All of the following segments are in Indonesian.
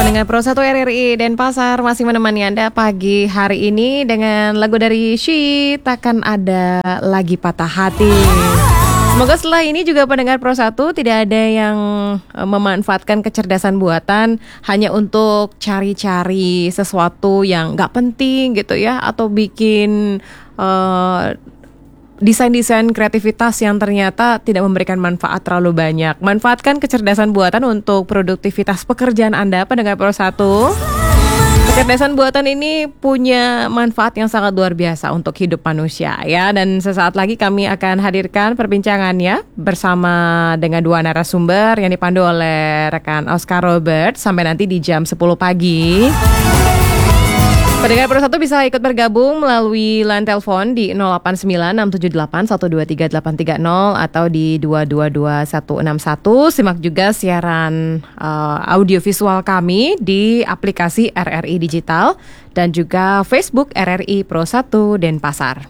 Pendengar Pro 1 RRI Denpasar masih menemani Anda pagi hari ini dengan lagu dari She, Takkan Ada Lagi Patah Hati. Semoga setelah ini juga pendengar Pro 1 tidak ada yang memanfaatkan kecerdasan buatan hanya untuk cari-cari sesuatu yang gak penting gitu ya, atau bikin desain-desain kreativitas yang ternyata tidak memberikan manfaat terlalu banyak. Manfaatkan kecerdasan buatan untuk produktivitas pekerjaan Anda, pendengar Pro 1. Kecerdasan buatan ini punya manfaat yang sangat luar biasa untuk hidup manusia ya. Dan sesaat lagi kami akan hadirkan perbincangannya bersama dengan dua narasumber yang dipandu oleh rekan Oscar Robert sampai nanti di jam 10 pagi. Pendengar Pro 1 bisa ikut bergabung melalui line telepon di 089678123830 atau di 222161. Simak juga siaran audiovisual kami di aplikasi RRI Digital dan juga Facebook RRI Pro 1 Denpasar.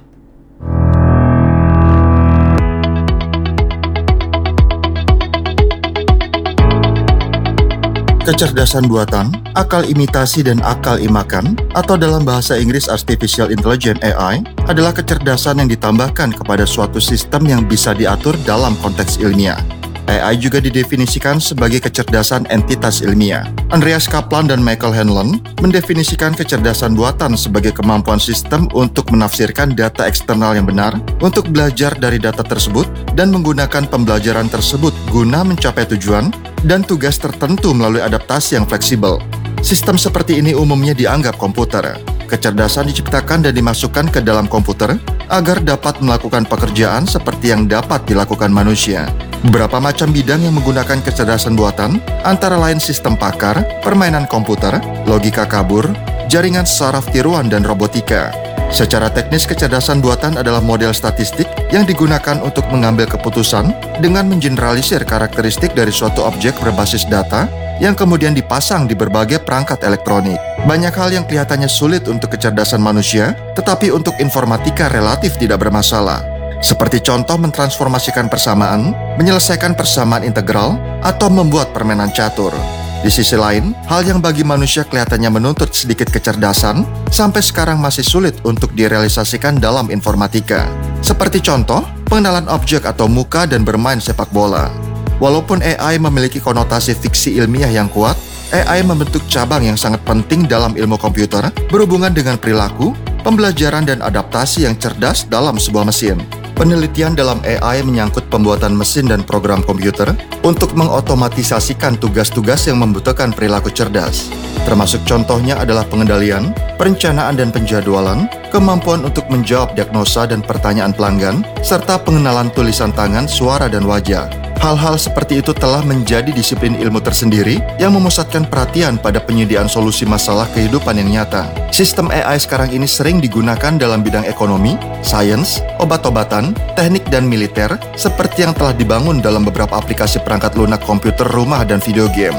Kecerdasan buatan, akal imitasi dan akal imakan, atau dalam bahasa Inggris Artificial Intelligence AI, adalah kecerdasan yang ditambahkan kepada suatu sistem yang bisa diatur dalam konteks ilmiah. AI juga didefinisikan sebagai kecerdasan entitas ilmiah. Andreas Kaplan dan Michael Hanlon mendefinisikan kecerdasan buatan sebagai kemampuan sistem untuk menafsirkan data eksternal yang benar, untuk belajar dari data tersebut, dan menggunakan pembelajaran tersebut guna mencapai tujuan dan tugas tertentu melalui adaptasi yang fleksibel. Sistem seperti ini umumnya dianggap komputer. Kecerdasan diciptakan dan dimasukkan ke dalam komputer agar dapat melakukan pekerjaan seperti yang dapat dilakukan manusia. Beberapa macam bidang yang menggunakan kecerdasan buatan, antara lain sistem pakar, permainan komputer, logika kabur, jaringan saraf tiruan, dan robotika. Secara teknis, kecerdasan buatan adalah model statistik yang digunakan untuk mengambil keputusan dengan mengeneralisir karakteristik dari suatu objek berbasis data yang kemudian dipasang di berbagai perangkat elektronik. Banyak hal yang kelihatannya sulit untuk kecerdasan manusia, tetapi untuk informatika relatif tidak bermasalah. Seperti contoh mentransformasikan persamaan, menyelesaikan persamaan integral, atau membuat permainan catur. Di sisi lain, hal yang bagi manusia kelihatannya menuntut sedikit kecerdasan, sampai sekarang masih sulit untuk direalisasikan dalam informatika. Seperti contoh, pengenalan objek atau muka dan bermain sepak bola. Walaupun AI memiliki konotasi fiksi ilmiah yang kuat, AI membentuk cabang yang sangat penting dalam ilmu komputer berhubungan dengan perilaku, pembelajaran dan adaptasi yang cerdas dalam sebuah mesin. Penelitian dalam AI menyangkut pembuatan mesin dan program komputer untuk mengotomatisasikan tugas-tugas yang membutuhkan perilaku cerdas. Termasuk contohnya adalah pengendalian, perencanaan dan penjadwalan, kemampuan untuk menjawab diagnosa dan pertanyaan pelanggan, serta pengenalan tulisan tangan, suara dan wajah. Hal-hal seperti itu telah menjadi disiplin ilmu tersendiri yang memusatkan perhatian pada penyediaan solusi masalah kehidupan yang nyata. Sistem AI sekarang ini sering digunakan dalam bidang ekonomi, sains, obat-obatan, teknik dan militer, seperti yang telah dibangun dalam beberapa aplikasi perangkat lunak komputer rumah dan video game.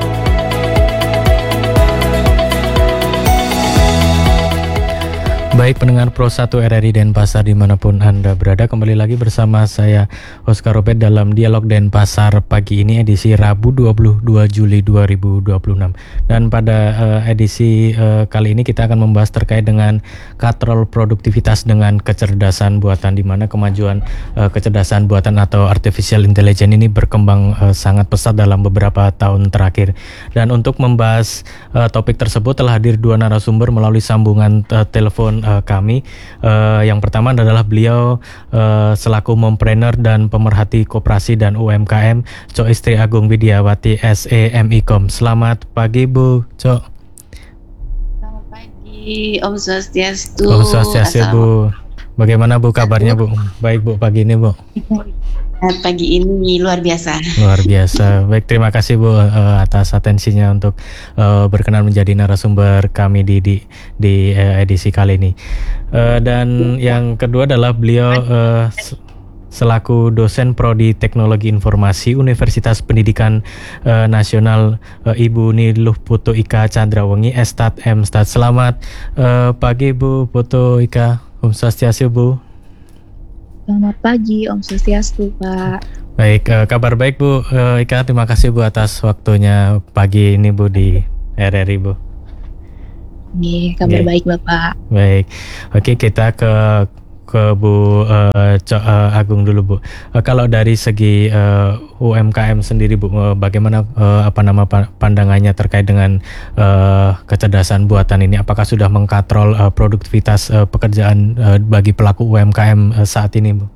Baik pendengar Pro 1 RRI Denpasar dimanapun Anda berada, kembali lagi bersama saya Oscar Robert dalam Dialog Denpasar pagi ini edisi Rabu 22 Juli 2026. Dan pada edisi kali ini kita akan membahas terkait dengan katrol produktivitas dengan kecerdasan buatan, di mana kemajuan kecerdasan buatan atau artificial intelligence ini berkembang sangat pesat dalam beberapa tahun terakhir. Dan untuk membahas topik tersebut telah hadir dua narasumber melalui sambungan telepon kami. Yang pertama adalah beliau selaku mompreneur dan pemerhati koperasi dan UMKM, Cok Istri Agung Widiawati SEMIKOM. Selamat pagi Bu Cok. Selamat pagi, Om Swastiastu. Om Swastiastu Bu. Bagaimana Bu kabarnya Bu? Baik Bu pagi ini Bu. Pagi ini luar biasa. Luar biasa. Baik, terima kasih Bu atas atensinya untuk berkenan menjadi narasumber kami di edisi kali ini. Dan yang kedua adalah beliau selaku dosen Prodi Teknologi Informasi Universitas Pendidikan Nasional Ibu Niluh Putu Ika Candrawengi Estat M.Stat. Selamat pagi Bu Putu Ika. Om Swastiastu Bu. Selamat pagi, Om Swastiastu, Pak. Baik, kabar baik Bu Ika, terima kasih Bu atas waktunya pagi ini Bu di RRI Bu. Nih, kabar Oke. baik Bapak. Baik, oke kita ke Bu Agung dulu Bu. Kalau dari segi UMKM sendiri Bu, bagaimana pandangannya terkait dengan kecerdasan buatan ini? Apakah sudah mengkatrol produktivitas pekerjaan bagi pelaku UMKM saat ini Bu?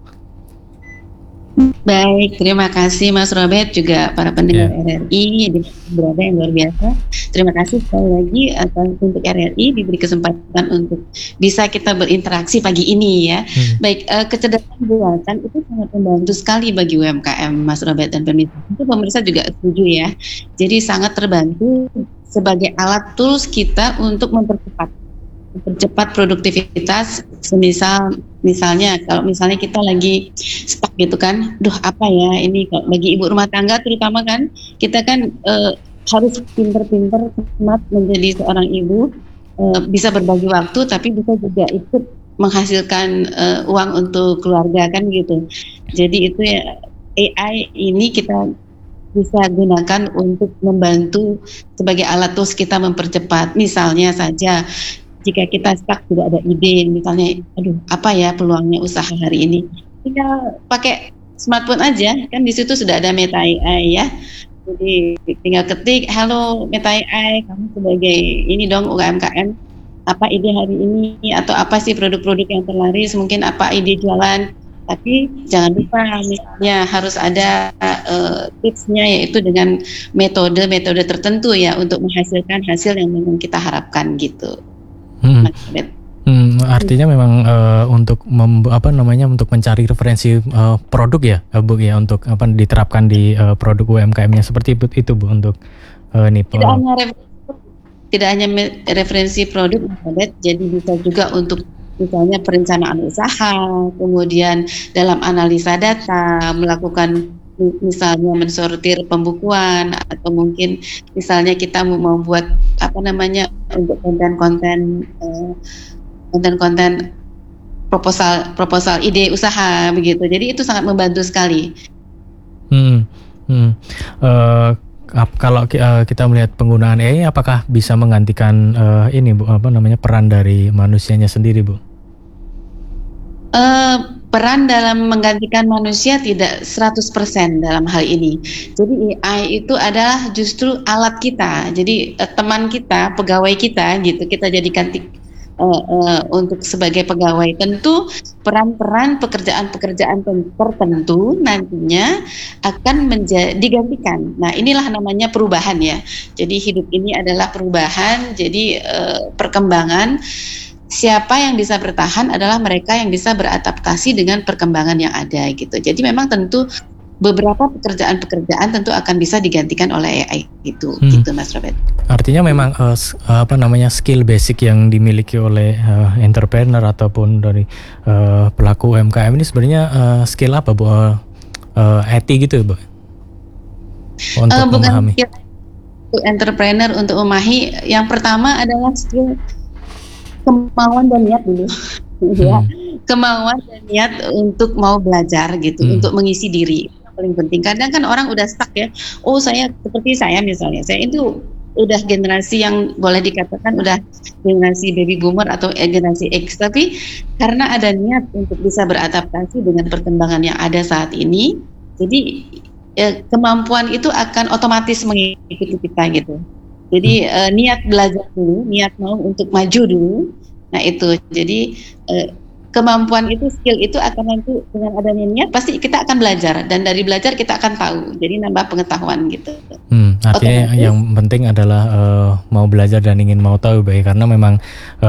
Baik, terima kasih Mas Robert, juga para pendengar RRI di berada yang luar biasa. Terima kasih sekali lagi atas untuk RRI diberi kesempatan untuk bisa kita berinteraksi pagi ini ya. Baik, kecerdasan buatan itu sangat membantu sekali bagi UMKM Mas Robert dan pemirsa. Itu pemirsa juga setuju ya. Jadi sangat terbantu sebagai alat tools kita untuk mempercepat produktivitas. Misalnya kalau misalnya kita lagi stuck gitu kan, apa ya ini bagi ibu rumah tangga terutama kan, kita kan harus pinter-pinter smart menjadi seorang ibu, bisa berbagi waktu tapi bisa juga ikut menghasilkan uang untuk keluarga kan gitu. Jadi itu ya, AI ini kita bisa gunakan untuk membantu sebagai alat tools kita mempercepat. Misalnya saja jika kita stuck tidak ada ide, misalnya, apa ya peluangnya usaha hari ini? Tinggal pakai smartphone aja, kan di situ sudah ada Meta AI ya. Jadi tinggal ketik, halo Meta AI, kamu sebagai ini dong UMKM, apa ide hari ini? Atau apa sih produk-produk yang terlaris? Mungkin apa ide jualan? Tapi jangan lupa misalnya harus ada tipsnya, yaitu dengan metode tertentu ya untuk menghasilkan hasil yang memang kita harapkan gitu. Artinya memang untuk untuk mencari referensi produk ya Bu ya, untuk diterapkan di produk UMKM-nya seperti itu Bu untuk tidak hanya referensi produk, jadi bisa juga untuk misalnya perencanaan usaha, kemudian dalam analisa data, melakukan misalnya mensortir pembukuan, atau mungkin misalnya kita mau membuat untuk konten-konten proposal ide usaha begitu. Jadi itu sangat membantu sekali. Kalau kita melihat penggunaan AI, apakah bisa menggantikan Bu, peran dari manusianya sendiri Bu? Peran dalam menggantikan manusia tidak 100% dalam hal ini. Jadi AI itu adalah justru alat kita. Jadi teman kita, pegawai kita gitu, kita jadikan untuk sebagai pegawai. Tentu peran-peran pekerjaan-pekerjaan tertentu nantinya akan digantikan. Nah, inilah namanya perubahan ya. Jadi hidup ini adalah perubahan, jadi perkembangan. Siapa yang bisa bertahan adalah mereka yang bisa beradaptasi dengan perkembangan yang ada gitu. Jadi memang tentu beberapa pekerjaan-pekerjaan tentu akan bisa digantikan oleh AI gitu Mas Robert. Artinya memang skill basic yang dimiliki oleh entrepreneur ataupun dari pelaku UMKM ini sebenarnya skill apa Bu? IT gitu Bu? Untuk memahami. Bukan entrepreneur untuk memahami, yang pertama adalah skill kemauan dan niat dulu. Ya, kemauan dan niat untuk mau belajar gitu, untuk mengisi diri. Paling penting. Kadang kan orang udah stuck ya. Oh, saya seperti saya misalnya. Saya itu udah generasi yang boleh dikatakan udah generasi baby boomer atau generasi X, tapi karena ada niat untuk bisa beradaptasi dengan perkembangan yang ada saat ini, jadi kemampuan itu akan otomatis mengikuti kita gitu. Jadi niat belajar dulu, niat mau untuk maju dulu. Nah itu, jadi kemampuan itu, skill itu akan nanti dengan adanya niat pasti kita akan belajar, dan dari belajar kita akan tahu. Jadi nambah pengetahuan gitu. Artinya yang penting adalah mau belajar dan ingin mau tahu baik, karena memang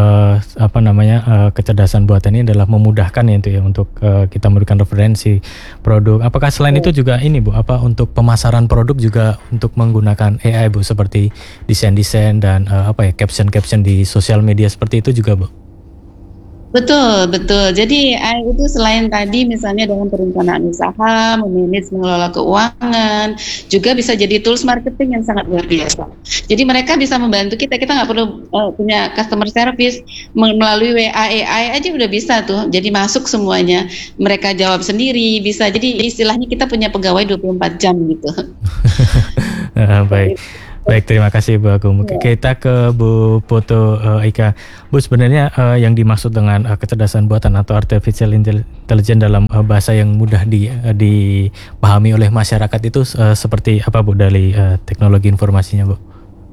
kecerdasan buatan ini adalah memudahkan ya itu ya untuk kita memberikan referensi produk. Apakah selain itu juga ini Bu, untuk pemasaran produk juga untuk menggunakan AI Bu, seperti desain-desain dan caption-caption di sosial media seperti itu juga Bu? Betul. Jadi AI itu selain tadi misalnya dalam perencanaan usaha, memanage, mengelola keuangan, juga bisa jadi tools marketing yang sangat luar biasa. Jadi mereka bisa membantu kita nggak perlu punya customer service, melalui WA AI aja udah bisa tuh. Jadi masuk semuanya, mereka jawab sendiri, bisa. Jadi istilahnya kita punya pegawai 24 jam gitu. Baik. Baik, terima kasih Bu Agung. Mungkin kita ke Bu Putu Ika. Bu, sebenarnya yang dimaksud dengan kecerdasan buatan atau artificial intelligence dalam bahasa yang mudah dipahami oleh masyarakat itu seperti apa Bu dari teknologi informasinya Bu?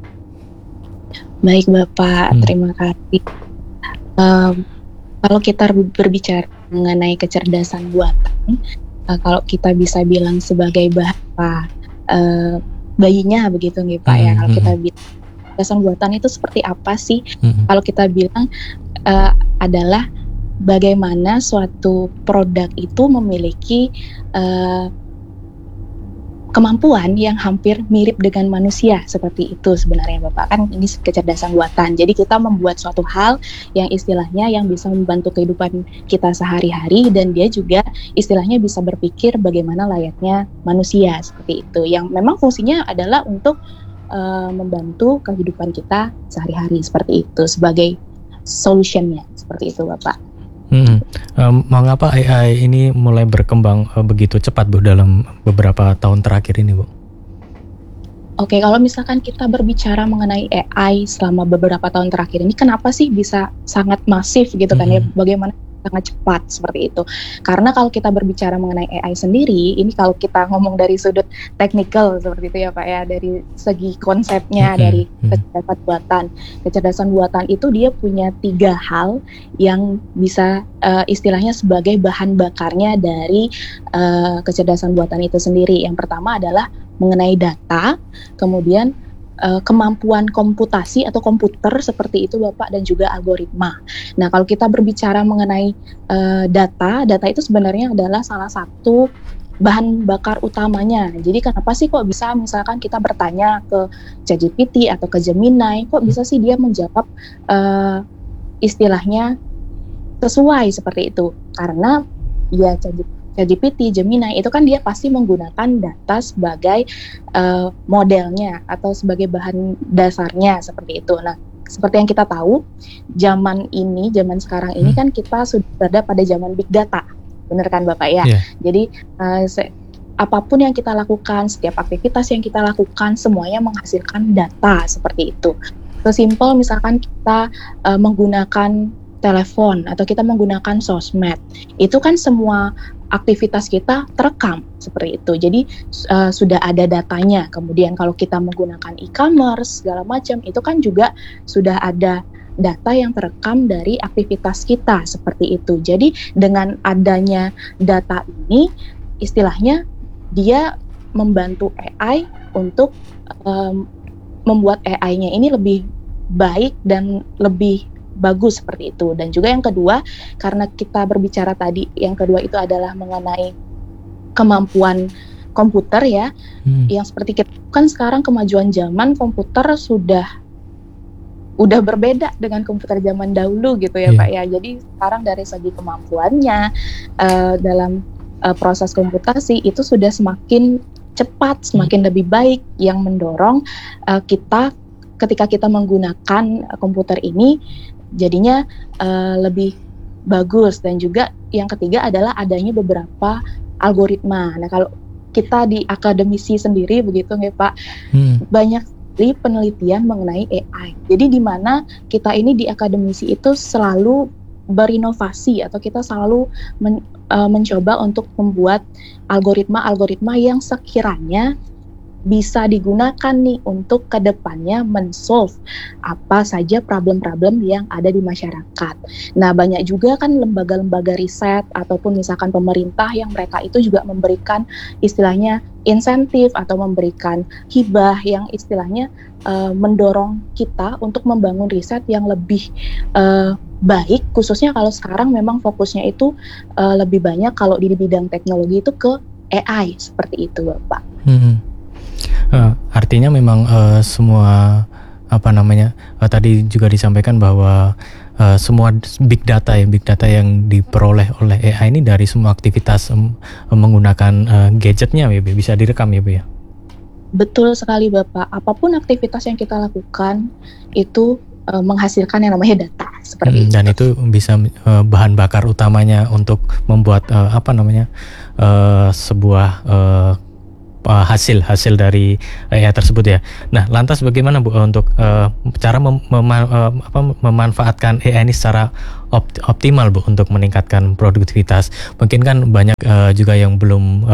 Baik Bapak, terima kasih. Kalau kita berbicara mengenai kecerdasan buatan, kalau kita bisa bilang sebagai bahasa bayinya begitu nih Pak ya. Kalau kita bilang kecerdasan buatan itu seperti apa sih? Kalau kita bilang adalah bagaimana suatu produk itu memiliki kemampuan yang hampir mirip dengan manusia, seperti itu sebenarnya Bapak. Kan ini kecerdasan buatan. Jadi kita membuat suatu hal yang istilahnya yang bisa membantu kehidupan kita sehari-hari, dan dia juga istilahnya bisa berpikir bagaimana layaknya manusia, seperti itu. Yang memang fungsinya adalah untuk membantu kehidupan kita sehari-hari, seperti itu, sebagai solutionnya, seperti itu Bapak. Mengapa AI ini mulai berkembang begitu cepat Bu dalam beberapa tahun terakhir ini Bu? Oke, kalau misalkan kita berbicara mengenai AI selama beberapa tahun terakhir ini, kenapa sih bisa sangat masif gitu kan ya? Bagaimana sangat cepat seperti itu? Karena kalau kita berbicara mengenai AI sendiri, ini kalau kita ngomong dari sudut teknikal seperti itu ya Pak ya, dari segi konsepnya, dari kecerdasan buatan. Kecerdasan buatan itu dia punya 3 hal yang bisa istilahnya sebagai bahan bakarnya dari kecerdasan buatan itu sendiri. Yang pertama adalah mengenai data, kemudian kemampuan komputasi atau komputer seperti itu Bapak, dan juga algoritma. Nah, kalau kita berbicara mengenai data itu sebenarnya adalah salah satu bahan bakar utamanya. Jadi kenapa sih kok bisa misalkan kita bertanya ke ChatGPT atau ke Gemini, kok bisa sih dia menjawab istilahnya sesuai seperti itu? Karena ya ChatGPT, Gemini itu kan dia pasti menggunakan data sebagai modelnya atau sebagai bahan dasarnya, seperti itu. Nah, seperti yang kita tahu, zaman sekarang ini kan kita sudah berada pada zaman big data, benar kan Bapak ya? Yeah. Jadi apapun yang kita lakukan, setiap aktivitas yang kita lakukan, semuanya menghasilkan data seperti itu. Sesimpel misalkan kita menggunakan telepon atau kita menggunakan sosmed, itu kan semua aktivitas kita terekam seperti itu. Jadi sudah ada datanya. Kemudian kalau kita menggunakan e-commerce segala macam, itu kan juga sudah ada data yang terekam dari aktivitas kita seperti itu. Jadi dengan adanya data ini, istilahnya dia membantu AI untuk membuat AI-nya ini lebih baik dan lebih bagus seperti itu. Dan juga yang kedua, karena kita berbicara tadi, yang kedua itu adalah mengenai kemampuan komputer ya, yang seperti kita kan sekarang kemajuan zaman komputer udah berbeda dengan komputer zaman dahulu gitu ya Pak ya. Jadi sekarang dari segi kemampuannya dalam proses komputasi itu sudah semakin cepat, semakin lebih baik, yang mendorong kita ketika kita menggunakan komputer ini jadinya lebih bagus. Dan juga yang ketiga adalah adanya beberapa algoritma. Nah, kalau kita di akademisi sendiri begitu ya Pak, banyak sekali penelitian mengenai AI. Jadi di mana kita ini di akademisi itu selalu berinovasi atau kita selalu mencoba untuk membuat algoritma-algoritma yang sekiranya bisa digunakan nih untuk kedepannya men-solve apa saja problem-problem yang ada di masyarakat. Nah, banyak juga kan lembaga-lembaga riset ataupun misalkan pemerintah yang mereka itu juga memberikan istilahnya insentif atau memberikan hibah yang istilahnya mendorong kita untuk membangun riset yang lebih baik, khususnya kalau sekarang memang fokusnya itu lebih banyak kalau di bidang teknologi itu ke AI, seperti itu Bapak. Artinya memang semua tadi juga disampaikan bahwa semua big data yang diperoleh oleh AI ini dari semua aktivitas menggunakan gadgetnya ya, bisa direkam ya Bu ya. Betul sekali Bapak. Apapun aktivitas yang kita lakukan itu menghasilkan yang namanya data seperti itu. Dan itu bisa bahan bakar utamanya untuk membuat sebuah hasil dari AI tersebut ya. Nah, lantas bagaimana Bu untuk cara memanfaatkan AI ini secara optimal Bu untuk meningkatkan produktivitas? Mungkin kan banyak juga yang belum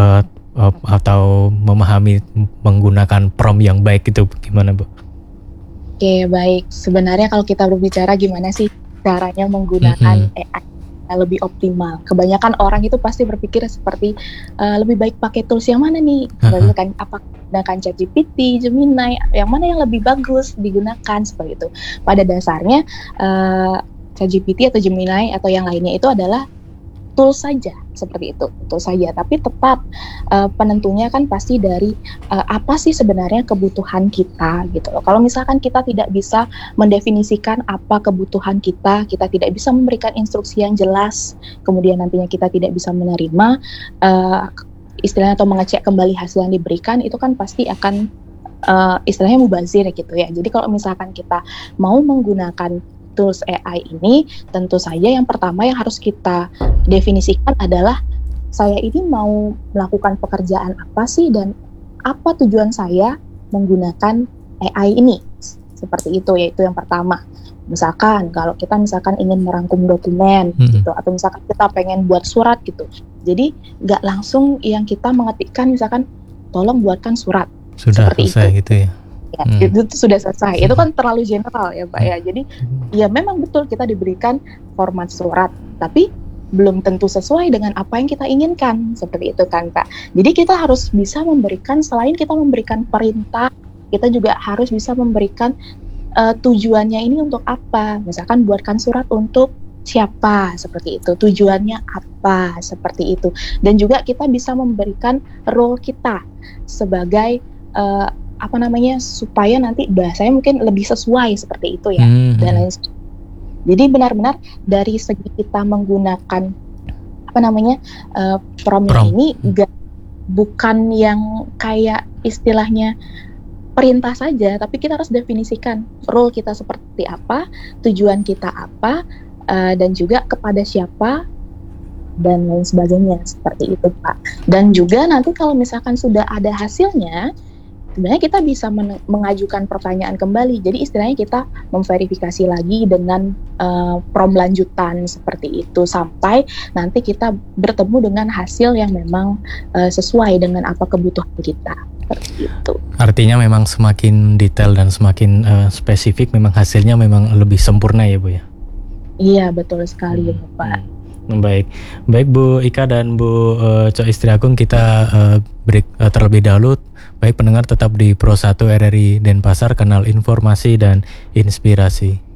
atau memahami menggunakan prompt yang baik itu, gimana Bu? Oke, baik. Sebenarnya kalau kita berbicara gimana sih caranya menggunakan AI lebih optimal. Kebanyakan orang itu pasti berpikir seperti lebih baik pakai tools yang mana nih? Kan apa menggunakan ChatGPT, Gemini, yang mana yang lebih bagus digunakan seperti itu. Pada dasarnya ChatGPT atau Gemini atau yang lainnya itu adalah tools saja, seperti itu, tools saja. Tapi tetap penentunya kan pasti dari apa sih sebenarnya kebutuhan kita gitu loh. Kalau misalkan kita tidak bisa mendefinisikan apa kebutuhan kita tidak bisa memberikan instruksi yang jelas, kemudian nantinya kita tidak bisa menerima istilahnya atau mengecek kembali hasil yang diberikan, itu kan pasti akan istilahnya mubazir gitu ya. Jadi kalau misalkan kita mau menggunakan tools AI ini, tentu saja yang pertama yang harus kita definisikan adalah saya ini mau melakukan pekerjaan apa sih dan apa tujuan saya menggunakan AI ini. Seperti itu, yaitu yang pertama. Misalkan kalau kita ingin merangkum dokumen gitu, atau misalkan kita pengen buat surat gitu. Jadi nggak langsung yang kita mengetikkan misalkan tolong buatkan surat. Sudah selesai gitu ya. Ya, itu sudah selesai. Itu kan terlalu general ya Pak ya. Jadi ya memang betul kita diberikan format surat, tapi belum tentu sesuai dengan apa yang kita inginkan. Seperti itu kan Pak. Jadi kita harus bisa memberikan, selain kita memberikan perintah, kita juga harus bisa memberikan tujuannya ini untuk apa. Misalkan buatkan surat untuk siapa, seperti itu. Tujuannya apa, seperti itu. Dan juga kita bisa memberikan role kita sebagai supaya nanti bahasanya mungkin lebih sesuai seperti itu ya, dan lain sebagainya. Jadi benar-benar dari segi kita menggunakan prompt ini bukan yang kayak istilahnya perintah saja, tapi kita harus definisikan role kita seperti apa, tujuan kita apa, dan juga kepada siapa dan lain sebagainya, seperti itu Pak. Dan juga nanti kalau misalkan sudah ada hasilnya, sebenarnya kita bisa mengajukan pertanyaan kembali. Jadi istilahnya kita memverifikasi lagi dengan prompt lanjutan seperti itu sampai nanti kita bertemu dengan hasil yang memang sesuai dengan apa kebutuhan kita. Seperti itu. Artinya memang semakin detail dan semakin spesifik, memang hasilnya memang lebih sempurna ya Bu ya? Iya, betul sekali Pak. Baik Bu Ika dan Bu Co Istri Agung, kita break terlebih dahulu. Baik pendengar, tetap di Pro 1 RRI Denpasar, kanal informasi dan inspirasi.